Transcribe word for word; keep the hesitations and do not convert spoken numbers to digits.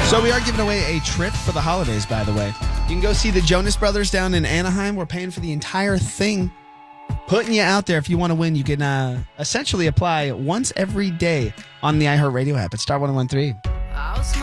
So we are giving away a trip for the holidays, by the way. You can go see the Jonas Brothers down in Anaheim. We're paying for the entire thing. Putting you out there. If you want to win, you can uh, essentially apply once every day on the iHeartRadio app at star one oh one three.